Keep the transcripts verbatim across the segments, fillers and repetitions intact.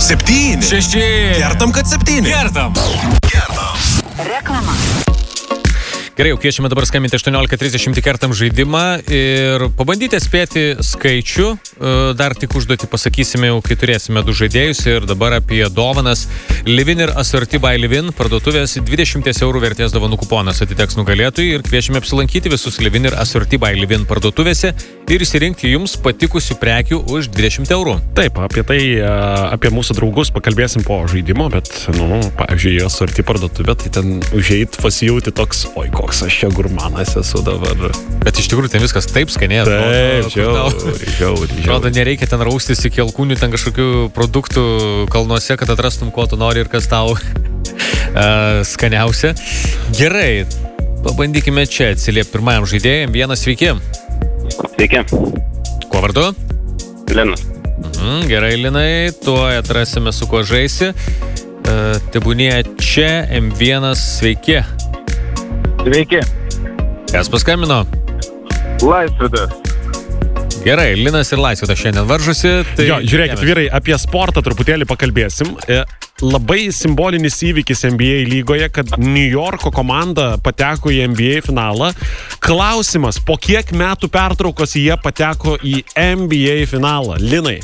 Septyni. Šeši. Kertam, kad septyni. Kertam. Kertam. Reklama. Gerai, jau kviečiame dabar skambinti aštuoniolika trisdešimt kertam žaidimą ir pabandyti spėti skaičių. Dar tik užduoti pasakysime jau, kai turėsime du žaidėjus ir dabar apie dovanas. Livin ir Assorti by Livin parduotuvės dvidešimt eurų vertės dovanų kuponas atiteks nugalėtojui ir kviečiame apsilankyti visus Livin ir Assorti by Livin parduotuvėse ir įsirinkti jums patikusių prekių už dvidešimt eurų. Taip, apie tai, apie mūsų draugus pakalbėsim po žaidimo, bet, nu, pavyzdžiui, Assorti parduotuvė, tai ten užeit pasijauti toks, oi, koks aš čia gurmanas esu dabar. Bet iš tikrųjų ten viskas taip skanėjo. Taip, žiauri, žiauri. Atrodo, nereikia ten raustis iki alkūnių, ten kažkokių produktų kalnuose, kad atrastum, ko tu nori ir kas tau uh, skaniausia. Gerai, pabandykime čia atsiliepti pirmajam žaidėjam. Vienas, sveiki. Sveiki. Kuo vardu? Linas. Mhm, gerai, Linai, tuoj atrasime, su kuo žaisi. Uh, tebūnie čia M vienas, sveiki. Sveiki. Kas paskambino? Laisvydas. Gerai, Linas ir Laisvydas šiandien varžosi. Tai jo, žiūrėkit, vyrai, apie sportą truputėlį pakalbėsim. E, labai simbolinis įvykis N B A lygoje, kad New Yorko komanda pateko į N B A finalą. Klausimas, po kiek metų pertraukos jie pateko į N B A finalą? Linai.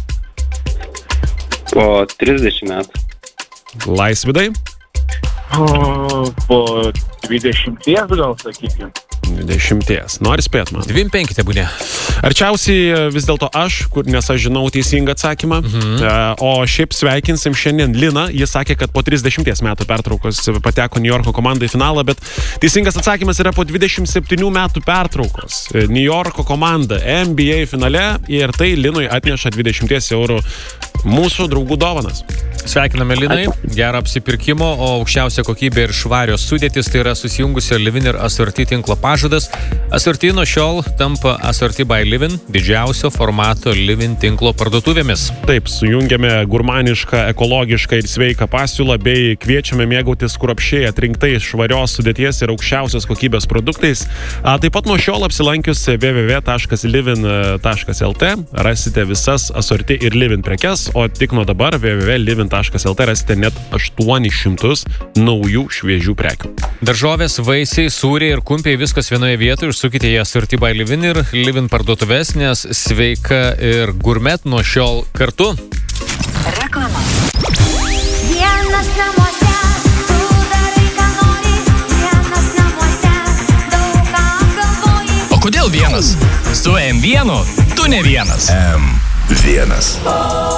Po trisdešimt metų. Laisvydai. O, po dvidešimties gal, sakykime. dvidešimties. Nori spėt man? dvidešimt penki tebūnė. Arčiausiai vis dėlto aš, kur, nes aš žinau teisingą atsakymą. Mhm. O šiaip sveikinsim šiandien Liną. Jis sakė, kad po trisdešimties metų pertraukos pateko New Yorko komanda į finalą, bet teisingas atsakymas yra po dvidešimt septynių metų pertraukos. New Yorko komanda N B A finale ir tai Linui atneša dvidešimt eurų mūsų draugų dovanas. Sveikiname Linai, gerą apsipirkimo, o aukščiausia kokybė ir švarios sudėtis tai yra susijungusio Livin ir Assorti tinklo pažadas. Assorti nuo šiol tampa Assorti by Livin, didžiausio formato Livin tinklo parduotuvėmis. Taip, sujungiame gurmanišką, ekologišką ir sveiką pasiūlą bei kviečiame mėgautis kruopščiai atrinktais švarios sudėties ir aukščiausios kokybės produktais. A, taip pat nuo šiol apsilankius w w w taškas livin taškas l t rasite visas Assorti ir Livin prekes, o tik nuo dabar w w w taškas livin taškas l t rasite net aštuonis šimtus naujų šviežių prekių. Daržovės, vaisiai, sūriai ir kumpiai viskas vienoje vietoje. Užsukite į Assorti by Livin ir Livin parduotuvės, nes sveika ir gurmet nuo šiol kartu. Reklama. Vienas namuose, tu darai, ką nori. Vienas namuose, daug ką apgalvoji. O kodėl vienas? Su M vienu tu ne vienas. M vienas.